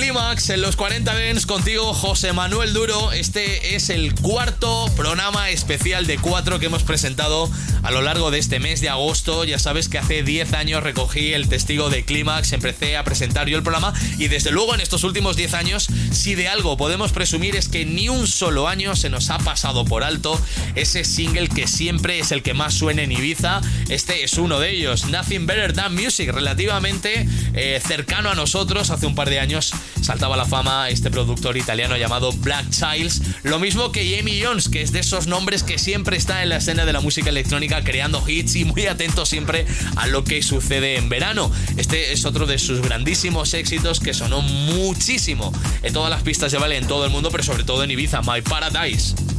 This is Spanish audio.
Clímax en los 40 Dents, contigo José Manuel Duro. Este es el cuarto programa especial de 4 que hemos presentado a lo largo de este mes de agosto. Ya sabes que hace 10 años recogí el testigo de Clímax, empecé a presentar yo el programa y desde luego en estos últimos 10 años, si de algo podemos presumir es que ni un solo año se nos ha pasado por alto ese single que siempre es el que más suena en Ibiza. Este es uno de ellos, Nothing Better Than Music, relativamente cercano a nosotros. Hace un par de años saltaba a la fama este productor italiano llamado Black Childs, lo mismo que Jamie Jones, que es de esos nombres que siempre está en la escena de la música electrónica creando hits y muy atento siempre a lo que sucede en verano. Este es otro de sus grandísimos éxitos que sonó muchísimo en todas las pistas de baile en todo el mundo, pero sobre todo en Ibiza, My Paradise.